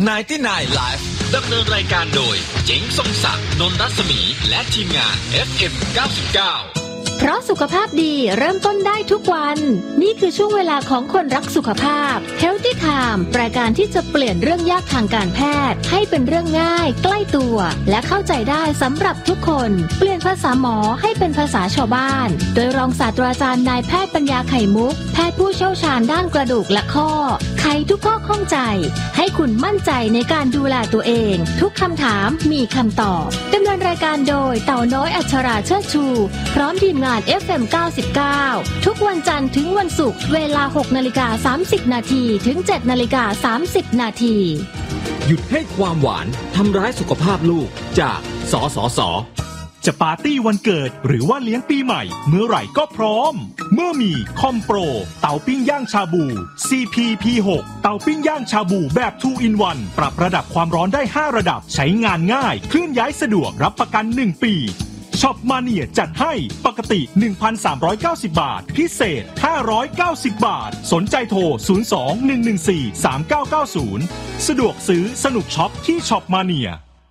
99 Live ดำเนินรายการโดยเจ๋งทรงศักดิ์นนท์รัศมีและทีมงาน FM 99 เพราะสุขภาพดีเริ่มต้นได้ทุกวันนี่คือช่วงเวลาของคนรักสุขภาพ Healthy Time รายการที่จะเปลี่ยนเรื่องยากทางการแพทย์ให้เป็นเรื่องง่ายใกล้ตัวและเข้าใจได้สำหรับทุกคนเปลี่ยนภาษาหมอให้เป็นภาษาชาวบ้านโดยรองศาสตราจารย์นายแพทย์ปัญญาไข่มุกแพทย์ผู้เชี่ยวชาญด้านกระดูกและข้อไขทุกข้อข้องใจให้คุณมั่นใจในการดูแลตัวเองทุกคำถามมีคำตอบดำเนินรายการโดยเต่าน้อยอัชราเชิดชูพร้อมทีมงานFM 99ทุกวันจันทร์ถึงวันศุกร์เวลา 6:30 นาทีถึง 7:30 นาทีหยุดให้ความหวานทำร้ายสุขภาพลูกจากสสส. จะปาร์ตี้วันเกิดหรือว่าเลี้ยงปีใหม่เมื่อไหร่ก็พร้อมเมื่อมีคอมโปรเตาปิ้งย่างชาบู CP-P6 เตาปิ้งย่างชาบูแบบ 2 in 1 ปรับระดับความร้อนได้5ระดับใช้งานง่ายเคลื่อนย้ายสะดวกรับประกัน1ปีช็อปมาเนียจัดให้ปกติ 1,390 บาทพิเศษ590 บาทสนใจโทร 02-114-3990 สะดวกซื้อสนุกช็อปที่ช็อปมาเนีย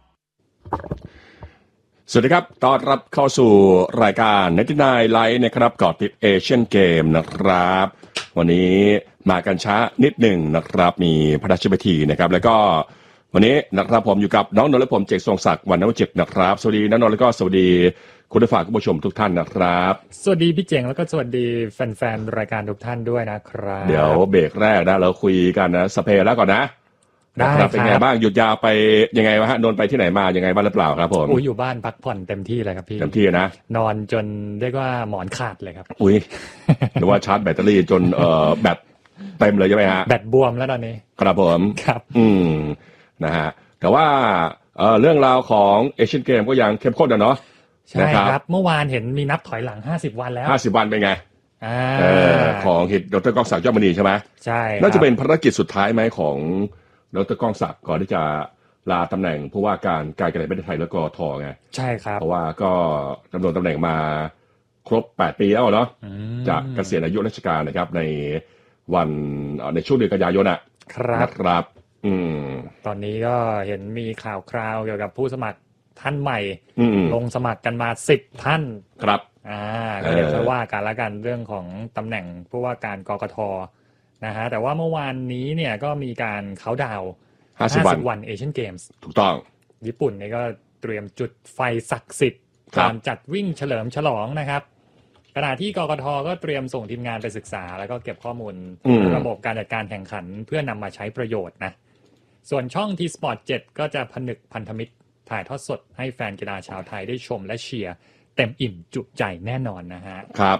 สวัสดีครับต้อนรับเข้าสู่รายการ99 Live นะครับเกาะติดเอเชียนเกมนะครับวันนี้มากันช้านิดหนึ่งนะครับมีพระราชพิธีนะครับแล้วก็วันนี้นะครับผมอยู่กับน้องนนท์และผมเจกทรงศักดิ์วรรณวิจิตรนะครับสวัสดีน้องนนท์แล้วก็สวัสดีคุณผู้ฟังคุณผู้ชมทุกท่านนะครับสวัสดีพี่เจ๋งแล้วก็สวัสดีแฟนๆรายการทุกท่านด้วยนะครับเดี๋ยวเบรกแรกนะเราคุยกันนะสเปรแล้วก่อนนะได้ครับเป็นไงบ้างหยุดยาวไปยังไงวะฮะนนท์ไปที่ไหนมายังไงบ้างหรือเปล่าครับผมอยู่บ้านพักผ่อนเต็มที่เลยครับพี่เต็มที่นะนอนจนเรียกว่าหมอนขาดเลยครับอุ้ยหรือว่าชาร์จแบตเตอรี่จนแบตเต็มเลยใช่ไหมฮะแบตบวมแล้วตอนนี้ครับผมครับนะฮะแต่ว่าเรื่องราวของเอเชียนเกมก็ยังเข้มข้นนะเนาะใช่ครับเมื่อวานเห็นมีนับถอยหลัง50วันแล้ว 50วันเป็นไงของฮิตดร.ก้องศักดิ์ยอดมณีใช่ไหมใช่น่าจะเป็นภารกิจสุดท้ายไหมของดร.ก้องศักดิ์ก่อนที่จะลาตำแหน่งผู้ว่าการการกีฬาแห่งประเทศไทยแล้วก็ทอไงใช่ครับเพราะว่าก็ดำรงตำแหน่งมาครบ8ปีแล้วเนาะจากเกษียณอายุราชการนะครับในวันในช่วงเดือนกันยายนนะครับตอนนี้ก็เห็นมีข่าวคราวเกี่ยวกับผู้สมัครท่านใหม่ลงสมัครกันมา10ท่านครับก็เดี๋ยวจะว่ากันละกันเรื่องของตำแหน่งผู้ว่าการกกท.นะฮะแต่ว่าเมื่อวานนี้เนี่ยก็มีการเค้าท์ดาวน์50 วันเอเชียนเกมส์ถูกต้องญี่ปุ่นนี่ก็เตรียมจุดไฟศักดิ์สิทธิ์การจัดวิ่งเฉลิมฉลองนะครับขณะที่กกท.ก็เตรียมส่งทีมงานไปศึกษาแล้วก็เก็บข้อมูลระบบการจัดการแข่งขันเพื่อนำมาใช้ประโยชน์นะส่วนช่อง T-Sport 7 ก็จะผนึกพันธมิตรถ่ายทอดสดให้แฟนกีฬาชาวไทยได้ชมและเชียร์เต็มอิ่มจุใจแน่นอนนะฮะครับ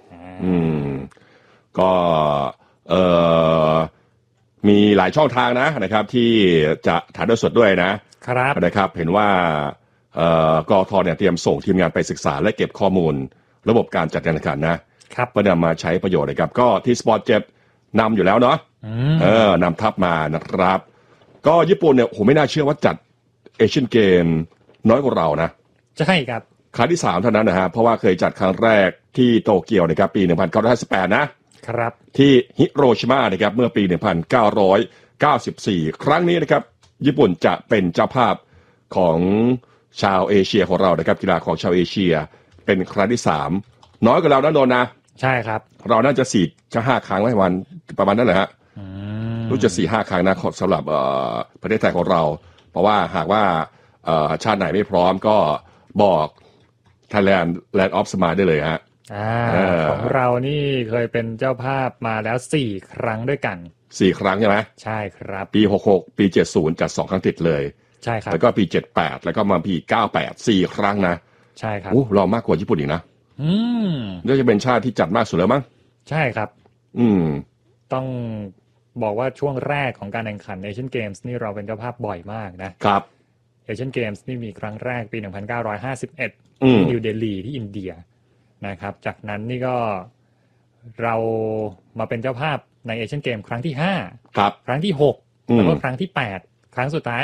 ก็มีหลายช่องทางนะครับที่จะถ่ายทอดสดด้วยนะครับเห็นว่ากกท.เนี่ยเตรียมส่งทีมงานไปศึกษาและเก็บข้อมูลระบบการจัดการแข่งขันนะครับเพื่อนำมาใช้ประโยชน์นะครับก็ที่สปอร์ต7นำอยู่แล้วเนาะนำทัพมานะครับก็ญี่ปุ่นเนี่ยโหไม่น่าเชื่อว่าจัดเอเชียนเกมน้อยกว่าเรานะใช่ครับครั้งที่3เท่านั้นนะฮะเพราะว่าเคยจัดครั้งแรกที่โตเกียวนะครับปี1958นะครับที่ฮิโรชิมานะครับเมื่อปี1994ครั้งนี้นะครับญี่ปุ่นจะเป็นเจ้าภาพของชาวเอเชียของเรานะครับกีฬาของชาวเอเชียเป็นครั้งที่3น้อยกว่าเรานะโดนนะใช่ครับเราน่าจะ5 ครั้งวันประมาณนั้นแหละฮะรู้จะ 4-5 ครั้งนะสำหรับประเทศไทยของเราเพราะว่าหากว่าชาติไหนไม่พร้อมก็บอก Thailand Land of Smile ได้เลยฮะของเรานี่เคยเป็นเจ้าภาพมาแล้ว4 ครั้งด้วยกัน 4 ครั้งใช่ไหมใช่ครับปี66ปี70จัด2 ครั้งติดเลยใช่ครับแล้วก็ปี78แล้วก็มาปี98 4 ครั้งนะใช่ครับเรามากกว่าญี่ปุ่นอีกนะน่าจะเป็นชาติที่จัดมากสุดแล้วมั้งใช่ครับต้องบอกว่าช่วงแรกของการแข่งขันเอเชียนเกมส์นี่เราเป็นเจ้าภาพบ่อยมากนะครับเอเชียนเกมส์นี่มีครั้งแรกปี1951นิวเดลีที่อินเดียนะครับจากนั้นนี่ก็เรามาเป็นเจ้าภาพในเอเชียนเกมครั้งที่5 ครับครั้งที่6แล้วก็ครั้งที่8ครั้งสุดท้าย